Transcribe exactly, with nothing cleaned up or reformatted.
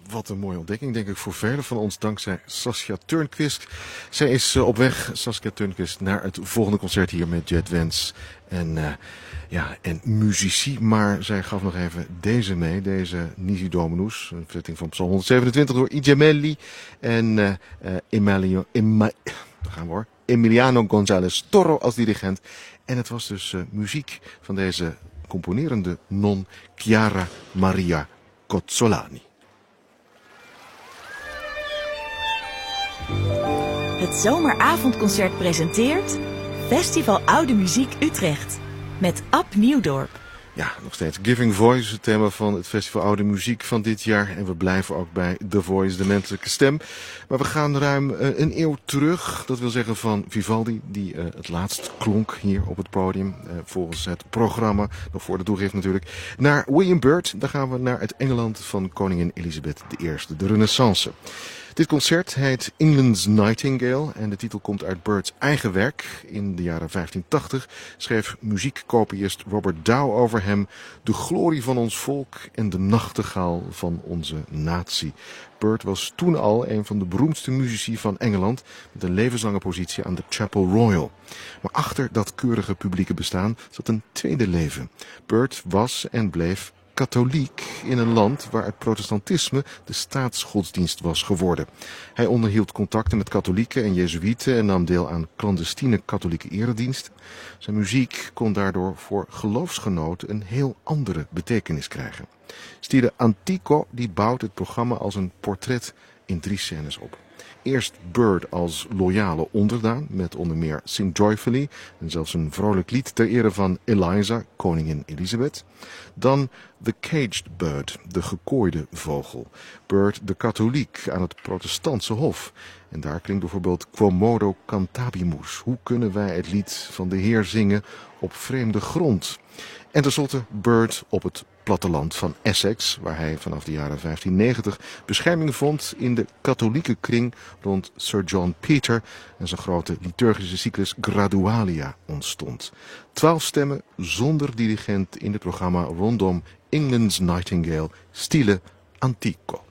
wat een mooie ontdekking, denk ik, voor velen van ons, dankzij Saskia Törnqvist. Zij is uh, op weg, Saskia Törnqvist, naar het volgende concert hier met Jet Wens en, uh, ja, en muzici. Maar zij gaf nog even deze mee, deze Nisi Dominus, een verzetting van Psalm honderdzevenentwintig door I Gemelli en uh, uh, Emilio, Ema, daar gaan we hoor, Emiliano González Toro als dirigent. En het was dus uh, muziek van deze componerende non Chiara Maria Cozzolani. Het zomeravondconcert presenteert Festival Oude Muziek Utrecht met Ab Nieuwdorp. Ja, nog steeds Giving Voice, het thema van het Festival Oude Muziek van dit jaar. En we blijven ook bij The Voice, de menselijke stem. Maar we gaan ruim uh, een eeuw terug. Dat wil zeggen van Vivaldi, die uh, het laatst klonk hier op het podium. Uh, volgens het programma, nog voor de toegift natuurlijk. Naar William Byrd, daar gaan we naar het Engeland van koningin Elisabeth de Eerste, de Renaissance. Dit concert heet England's Nightingale en de titel komt uit Byrds eigen werk. In de jaren vijftien tachtig schreef muziekkopiist Robert Dow over hem: de glorie van ons volk en de nachtegaal van onze natie. Byrd was toen al een van de beroemdste muzici van Engeland met een levenslange positie aan de Chapel Royal. Maar achter dat keurige publieke bestaan zat een tweede leven. Byrd was en bleef katholiek in een land waar het protestantisme de staatsgodsdienst was geworden. Hij onderhield contacten met katholieken en jezuïeten en nam deel aan clandestine katholieke eredienst. Zijn muziek kon daardoor voor geloofsgenoten een heel andere betekenis krijgen. Stile Antico die bouwt het programma als een portret in drie scènes op. Eerst Byrd als loyale onderdaan met onder meer Sing Joyfully en zelfs een vrolijk lied ter ere van Eliza, koningin Elisabeth. Dan The Caged Bird, de gekooide vogel. Byrd de katholiek aan het protestantse hof. En daar klinkt bijvoorbeeld Quomodo cantabimus. Hoe kunnen wij het lied van de Heer zingen op vreemde grond? En tenslotte Byrd op het platteland van Essex, waar hij vanaf de jaren vijftien negentig bescherming vond in de katholieke kring rond Sir John Peter en zijn grote liturgische cyclus Gradualia ontstond. Twaalf stemmen zonder dirigent in het programma rondom England's Nightingale, Stile Antico.